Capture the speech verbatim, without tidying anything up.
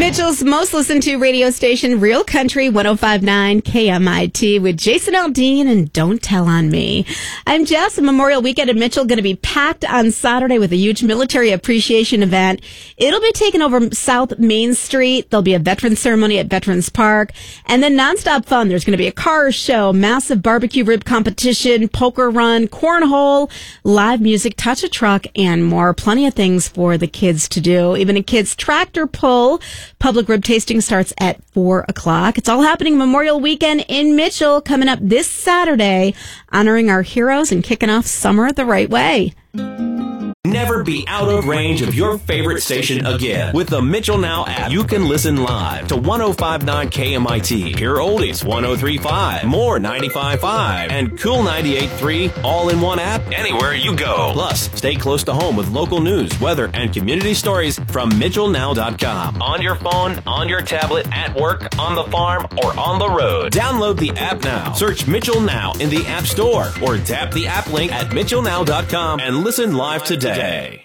Mitchell's most listened to radio station, Real Country one oh five point nine K M I T, with Jason Aldean and Don't Tell on Me. I'm Jess. Memorial Weekend in Mitchell going to be packed on Saturday with a huge military appreciation event. It'll be taken over South Main Street. There'll be a veterans ceremony at Veterans Park, and then nonstop fun. There's going to be a car show, massive barbecue rib competition, poker run, cornhole, live music, touch a truck, and more. Plenty of things for the kids to do. Even a kid's tractor pull. Public rib tasting starts at four o'clock. It's all happening Memorial Weekend in Mitchell, coming up this Saturday, honoring our heroes and kicking off summer the right way. Never be out of range of your favorite station again. With the Mitchell Now app, you can listen live to one oh five point nine K M I T, hear oldies one oh three point five, more ninety-five point five, and Cool ninety-eight point three, all in one app anywhere you go. Plus, stay close to home with local news, weather, and community stories from Mitchell Now dot com. On your phone, on your tablet, at work, on the farm, or on the road. Download the app now. Search Mitchell Now in the App Store or tap the app link at Mitchell Now dot com and listen live today.